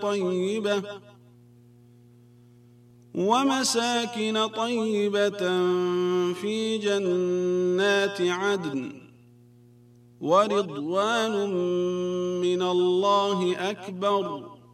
طيبة ومساكن طيبة في جنات عدن ورضوان من الله أكبر